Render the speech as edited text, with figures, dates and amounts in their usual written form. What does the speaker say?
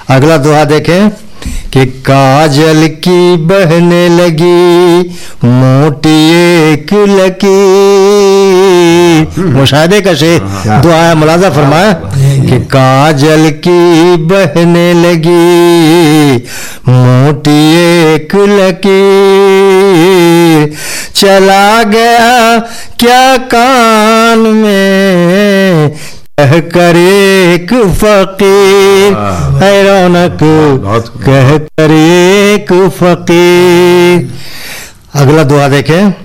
अगला दोहा देखें कि काजल की बहने लगी मोटी एक लकीर। मुशाहिदे का शेर दुआ है, मुलाजा फरमाया कि काजल की बहने लगी मोटी एक लकीर, चला गया क्या कान में कह कर एक फकीर, है रौनक कह कर एक फकीर। अगला दुआ देखें